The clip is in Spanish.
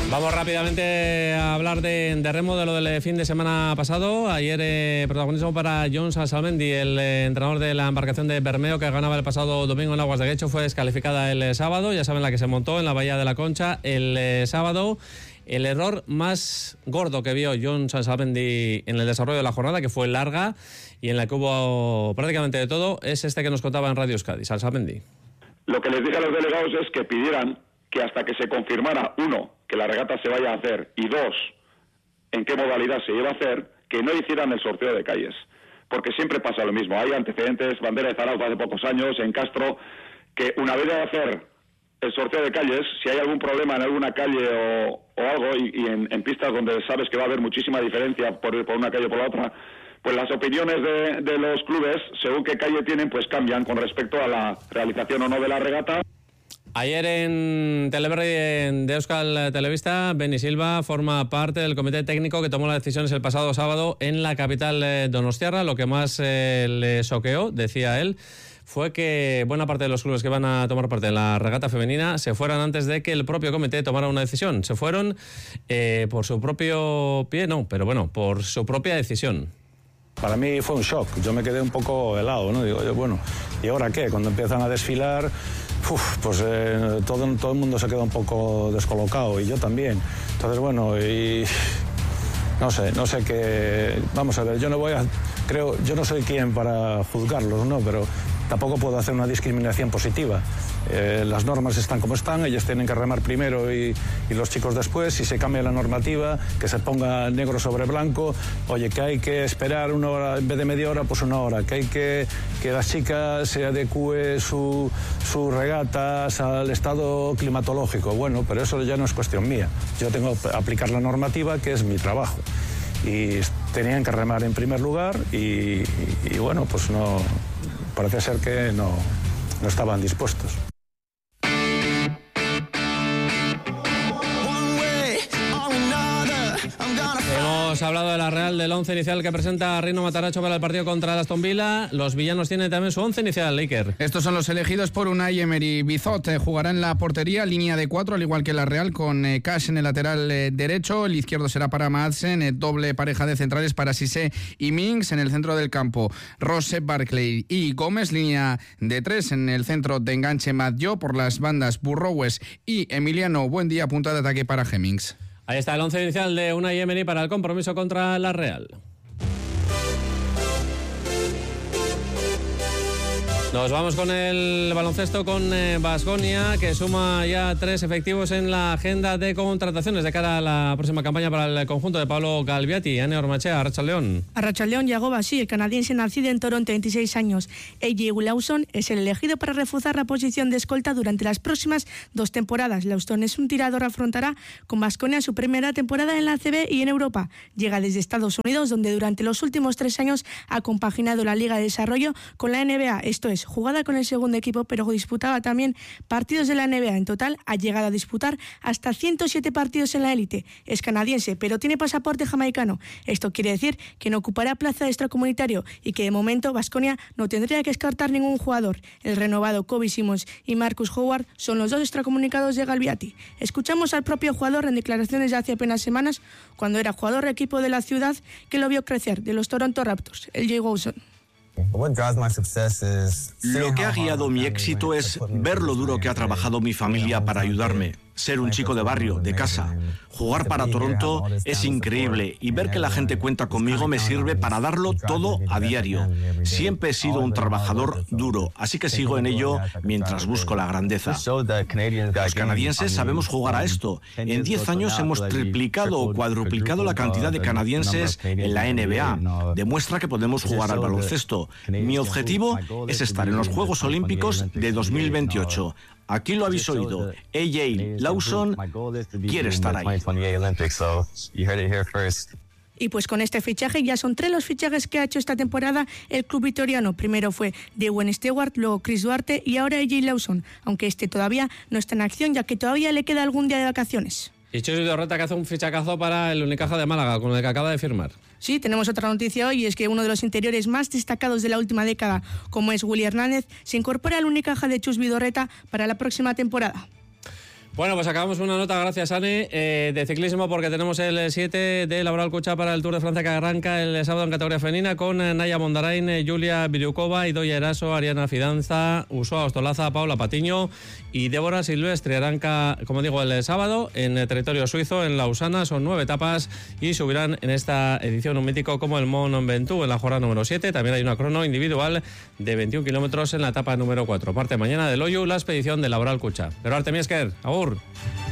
Vamos rápidamente a hablar de remo, de lo del fin de semana pasado. Ayer protagonismo para Jon Sansalmendy, el entrenador de la embarcación de Bermeo, que ganaba el pasado domingo en Aguas de Guecho. Fue descalificada el sábado, ya saben, la que se montó en la Bahía de la Concha el sábado. El error más gordo que vio Jon Sansalmendy en el desarrollo de la jornada, que fue larga y en la que hubo prácticamente de todo, es este que nos contaba en Radio Euskadi, Sansalmendy. Lo que les dije a los delegados es que pidieran que hasta que se confirmara, uno, que la regata se vaya a hacer, y dos, en qué modalidad se iba a hacer, que no hicieran el sorteo de calles. Porque siempre pasa lo mismo. Hay antecedentes, Bandera de Zarauz hace pocos años, en Castro, que una vez de hacer el sorteo de calles, si hay algún problema en alguna calle o algo, y en pistas donde sabes que va a haber muchísima diferencia por una calle o por la otra, pues las opiniones de los clubes, según qué calle tienen, pues cambian con respecto a la realización o no de la regata. Ayer en Teleberri de Euskal Telebista, Beni Silva forma parte del comité técnico que tomó las decisiones el pasado sábado en la capital donostiarra. Lo que más le choqueó, decía él, fue que buena parte de los clubes que van a tomar parte en la regata femenina se fueran antes de que el propio comité tomara una decisión. Se fueron por su propio pie, no, pero bueno, por su propia decisión. Para mí fue un shock, yo me quedé un poco helado, ¿no? Digo, bueno, ¿y ahora qué? Cuando empiezan a desfilar, pues todo el mundo se queda un poco descolocado, y yo también. Entonces, bueno, y no sé qué. Vamos a ver, yo no soy quien para juzgarlos, ¿no? Pero tampoco puedo hacer una discriminación positiva. Las normas están como están, ellos tienen que remar primero y los chicos después. Si se cambia la normativa, que se ponga negro sobre blanco. Oye, que hay que esperar una hora en vez de media hora, pues una hora. Que hay que las chicas se adecúe sus regatas al estado climatológico. Bueno, pero eso ya no es cuestión mía. Yo tengo que aplicar la normativa, que es mi trabajo. Y tenían que remar en primer lugar y bueno, pues no, parece ser que no estaban dispuestos. Hemos hablado de la Real, del 11 inicial que presenta Reino Mataracho para el partido contra el Aston Villa. Los villanos tienen también su 11 inicial, Iker. Estos son los elegidos por Unai Emery. Bizot jugará en la portería, línea de 4, al igual que la Real, con Cash en el lateral derecho. El izquierdo será para Madsen, doble pareja de centrales para Cissé y Mings. En el centro del campo, Rose, Barclay y Gómez. Línea de 3 en el centro de enganche, Mathieu. Por las bandas, Burrowes y Emiliano Buendía. Punta de ataque para Hemmings. Ahí está el 11 inicial de Unai Emery para el compromiso contra la Real. Nos vamos con el baloncesto, con Baskonia, que suma ya 3 efectivos en la agenda de contrataciones de cara a la próxima campaña para el conjunto de Pablo Galviati. Ane Ormachea, Arratsaldeon. Arratsaldeon, Yago Basí, el canadiense nacido en Toronto, 26 años. A.J. Lawson es el elegido para reforzar la posición de escolta durante las próximas 2 temporadas. Lawson es un tirador, afrontará con Baskonia su primera temporada en la ACB y en Europa. Llega desde Estados Unidos, donde durante los últimos 3 años ha compaginado la Liga de Desarrollo con la NBA, esto es, jugada con el segundo equipo, pero disputaba también partidos de la NBA. En total ha llegado a disputar hasta 107 partidos en la élite. Es canadiense, pero tiene pasaporte jamaicano. Esto quiere decir que no ocupará plaza de extracomunitario y que de momento Baskonia no tendría que descartar ningún jugador. El renovado Kobe Simmons y Marcus Howard son los 2 extracomunicados de Galviati. Escuchamos al propio jugador en declaraciones de hace apenas semanas, cuando era jugador de equipo de la ciudad, que lo vio crecer, de los Toronto Raptors, el J. Wilson. Lo que ha guiado mi éxito es ver lo duro que ha trabajado mi familia para ayudarme. Ser un chico de barrio, de casa. Jugar para Toronto es increíble y ver que la gente cuenta conmigo me sirve para darlo todo a diario. Siempre he sido un trabajador duro, así que sigo en ello mientras busco la grandeza. Los canadienses sabemos jugar a esto. En 10 años hemos triplicado o cuadruplicado la cantidad de canadienses en la NBA. Demuestra que podemos jugar al baloncesto. Mi objetivo es estar en los Juegos Olímpicos de 2028. Aquí lo habéis oído. A.J. Lawson quiere estar ahí. Y pues con este fichaje ya son 3 los fichajes que ha hecho esta temporada el club vitoriano. Primero fue Dewen Stewart, luego Chris Duarte y ahora A.J. Lawson, aunque este todavía no está en acción, ya que todavía le queda algún día de vacaciones. Y Chus Vidorreta, que hace un fichacazo para el Unicaja de Málaga, con el que acaba de firmar. Sí, tenemos otra noticia hoy, y es que uno de los interiores más destacados de la última década, como es Willy Hernández, se incorpora al Unicaja de Chus Vidorreta para la próxima temporada. Bueno, pues acabamos una nota, gracias Ane, de ciclismo, porque tenemos el 7 de Laboral Cucha para el Tour de Francia que arranca el sábado en categoría femenina con Naya Mondarain, Julia Biriukova, Idoia Eraso, Ariana Fidanza, Usoa Ostolaza, Paula Patiño y Débora Silvestre. Arranca, como digo, el sábado en territorio suizo, en Lausana. Son 9 etapas y subirán en esta edición un mítico como el Mont Ventoux en la jornada número 7. También hay una crono individual de 21 kilómetros en la etapa número 4. Parte mañana del Loyu, la expedición de Laboral Cucha. Pero Artemiesker, agur.